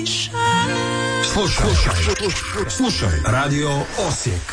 Slušaj Radio Osijek.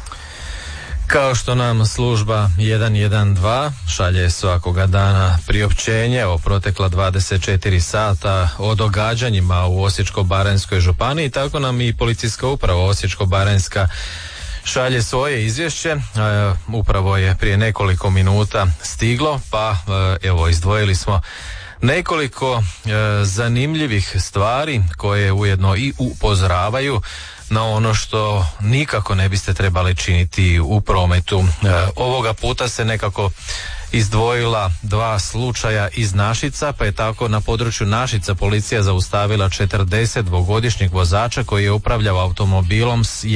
Kao što nam služba 112 šalje svakoga dana priopćenje o protekla 24 sata o događanjima u Osječko-baranjskoj županiji, tako nam i policijska uprava Osječko-baranjska šalje svoje izvješće. Upravo je prije nekoliko minuta stiglo, pa evo izdvojili smo nekoliko zanimljivih stvari koje ujedno i upozoravaju na ono što nikako ne biste trebali činiti u prometu. Ovoga puta se nekako izdvojila dva slučaja iz Našica, pa je tako na području Našica policija zaustavila 42-godišnjeg vozača koji je upravljao automobilom s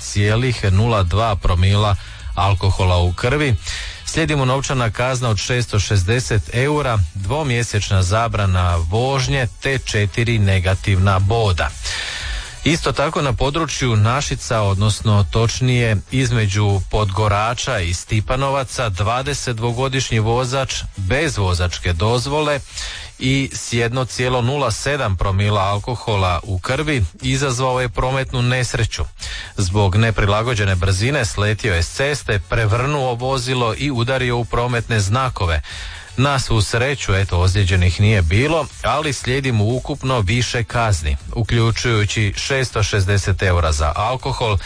1,02 promila alkohola u krvi. Slijedi mu novčana kazna od 660 eura, dvomjesečna zabrana vožnje te 4 negativna boda. Isto tako na području Našica, odnosno točnije između Podgorača i Stipanovaca, 22-godišnji vozač bez vozačke dozvole i s 1,07 promila alkohola u krvi izazvao je prometnu nesreću. Zbog neprilagođene brzine sletio je s ceste, prevrnuo vozilo i udario u prometne znakove. Na svu sreću, ozlijeđenih nije bilo, ali slijedi mu ukupno više kazni, uključujući 660 eura za alkohol,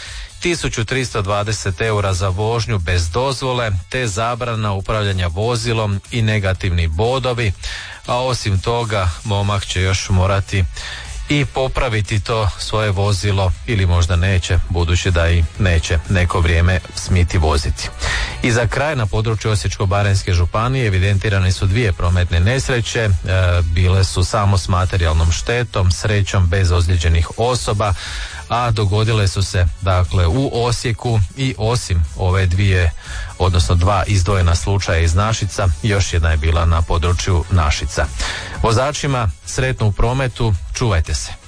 1320 eura za vožnju bez dozvole, te zabrana upravljanja vozilom i negativni bodovi, a osim toga momak će još morati i popraviti to svoje vozilo, ili možda neće, budući da i neće neko vrijeme smjeti voziti. I za kraj, na području Osječko-baranjske županije evidentirane su dvije prometne nesreće, bile su samo s materijalnom štetom, srećom bez ozlijeđenih osoba, a dogodile su se dakle u Osijeku i osim ove dvije, odnosno dva izdvojena slučaja iz Našica, još jedna je bila na području Našica. Vozačima sretno u prometu, čuvajte se.